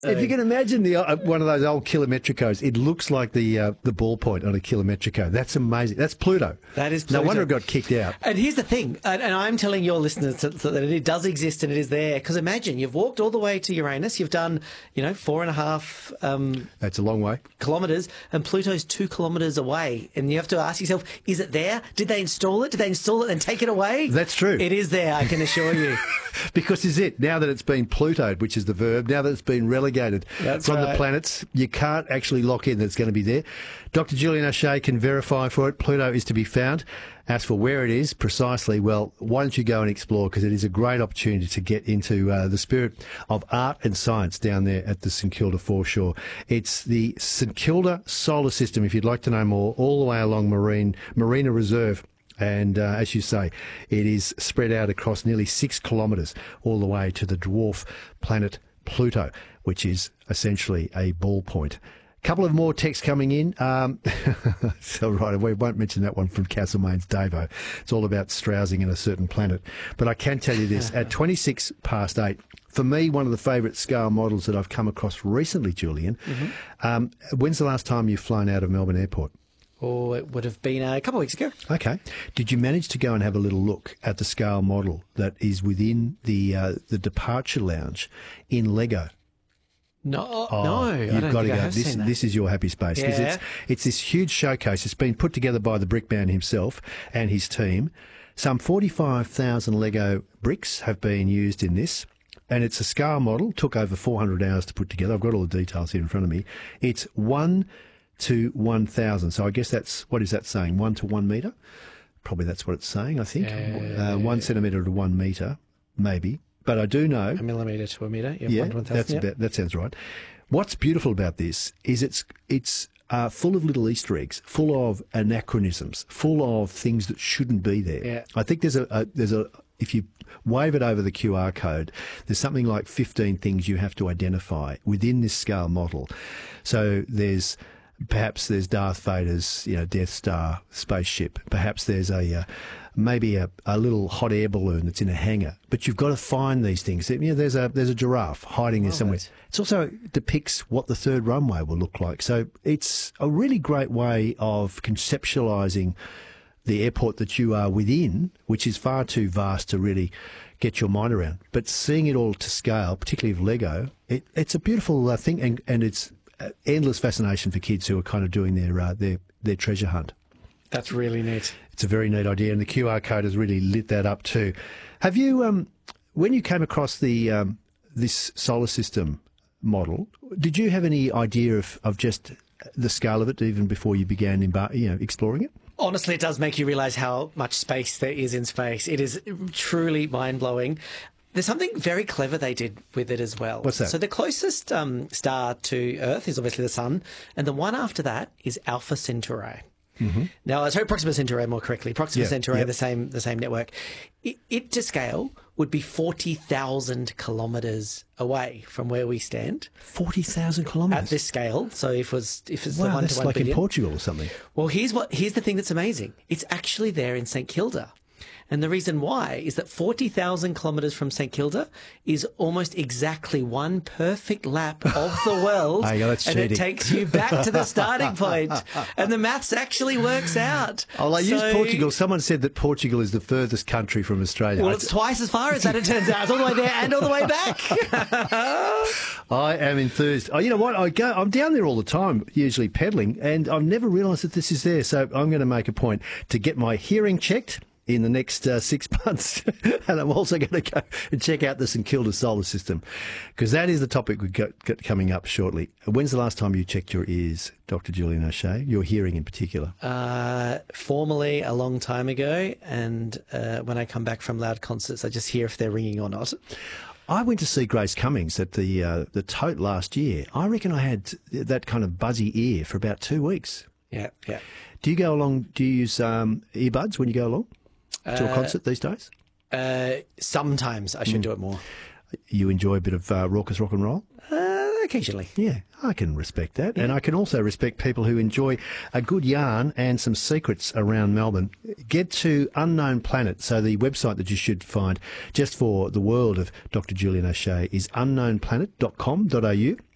If you can imagine one of those old kilometricos, it looks like the ballpoint on a kilometrico. That's amazing. That's Pluto. That is Pluto. No wonder it got kicked out. And here's the thing, and I'm telling your listeners that it does exist and it is there, because imagine you've walked all the way to Uranus, you've done, 4.5 That's a long way. kilometres, and Pluto's 2 kilometres away, and you have to ask yourself, is it there? Did they install it? Did they install it and take it away? That's true. It is there, I can assure you. Because is it, now that it's been Plutoed, which is the verb, now that it's been relegated from the planets, you can't actually lock in that it's going to be there. Dr. Julian O'Shea can verify for it. Pluto is to be found. As for where it is precisely, well, why don't you go and explore, because it is a great opportunity to get into the spirit of art and science down there at the St Kilda foreshore. It's the St Kilda Solar System, if you'd like to know more, all the way along Marina Reserve. And as you say, it is spread out across nearly 6 kilometres all the way to the dwarf planet Pluto, which is essentially a ballpoint. Couple of more texts coming in. So, right, we won't mention that one from Castlemaine's Davo. It's all about strowsing in a certain planet. But I can tell you this, at 26 past 8, for me, one of the favourite scale models that I've come across recently, Julian, when's the last time you've flown out of Melbourne Airport? Oh, it would have been a couple of weeks ago. Okay. Did you manage to go and have a little look at the scale model that is within the departure lounge in Lego? No, you've got to go. This is your happy space, because it's this huge showcase. It's been put together by the brickman himself and his team. Some 45,000 Lego bricks have been used in this, and it's a scale model. Took over 400 hours to put together. I've got all the details here in front of me. It's 1 to 1,000. So I guess what is that saying? 1 to 1 metre? Probably that's what it's saying, I think. 1 centimetre to 1 metre, maybe. But I do know... A millimetre to a metre. Yeah, 1 to 1,000. that sounds right. What's beautiful about this is it's full of little Easter eggs, full of anachronisms, full of things that shouldn't be there. Yeah. I think there's a if you wave it over the QR code, there's something like 15 things you have to identify within this scale model. So perhaps there's Darth Vader's, Death Star spaceship. Perhaps there's maybe a little hot air balloon that's in a hangar. But you've got to find these things. There's a giraffe hiding there somewhere. It also depicts what the third runway will look like. So it's a really great way of conceptualising the airport that you are within, which is far too vast to really get your mind around. But seeing it all to scale, particularly of Lego, it's a beautiful thing, and it's endless fascination for kids who are kind of doing their treasure hunt. That's really neat. It's a very neat idea, and the QR code has really lit that up too. Have you, when you came across this solar system model, did you have any idea of just the scale of it even before you began exploring it? Honestly, it does make you realise how much space there is in space. It is truly mind-blowing. There's something very clever they did with it as well. What's that? So the closest star to Earth is obviously the Sun, and the one after that is Alpha Centauri. Mm-hmm. Now, sorry, Proxima Centauri more correctly. Proxima Centauri, the same network. It to scale would be 40,000 kilometres away from where we stand. 40,000 kilometres at this scale. So if it's the 1 to 1 that's like billion. In Portugal or something. Well, here's the thing that's amazing. It's actually there in St Kilda. And the reason why is that 40,000 kilometres from St Kilda is almost exactly one perfect lap of the world. That's and cheating. It takes you back to the starting point. And the maths actually works out. Oh, I used Portugal. Someone said that Portugal is the furthest country from Australia. Well, it's twice as far as that, it turns out. It's all the way there and all the way back. I am enthused. Oh, you know what? I'm down there all the time, usually pedaling, and I've never realised that this is there. So I'm going to make a point to get my hearing checked in the next 6 months. And I'm also going to go and check out the St Kilda Solar System, because that is the topic we've got coming up shortly. When's the last time you checked your ears, Dr. Julian O'Shea, your hearing in particular? Formally a long time ago, and when I come back from loud concerts, I just hear if they're ringing or not. I went to see Grace Cummings at the Tote last year. I reckon I had that kind of buzzy ear for about 2 weeks. Yeah. Do you go along, do you use earbuds when you go along to a concert these days? Sometimes I should do it more. You enjoy a bit of raucous rock and roll? Occasionally. Yeah, I can respect that. Yeah. And I can also respect people who enjoy a good yarn and some secrets around Melbourne. Get to Unknown Planet. So the website that you should find just for the world of Dr. Julian O'Shea is unknownplanet.com.au.